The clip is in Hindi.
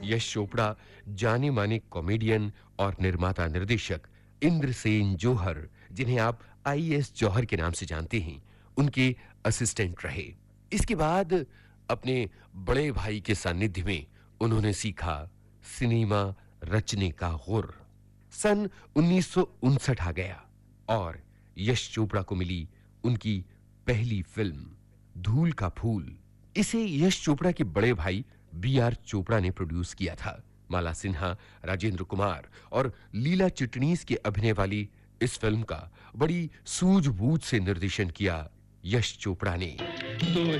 यश चोपड़ा जाने माने कॉमेडियन और निर्माता निर्देशक इंद्रसेन जौहर, जिन्हें आप आईएएस जौहर के नाम से जानते हैं, उनके असिस्टेंट रहे। इसके बाद अपने बड़े भाई के सानिध्य में उन्होंने सीखा सिनेमा रचने का गुर। सन 1959 आ गया और यश चोपड़ा को मिली उनकी पहली फिल्म धूल का फूल। इसे यश चोपड़ा के बड़े भाई बीआर चोपड़ा ने प्रोड्यूस किया था। माला सिन्हा, राजेंद्र कुमार और लीला चिटनीस के अभिनय वाली इस फिल्म का बड़ी सूझबूझ से निर्देशन किया यश चोपड़ा ने।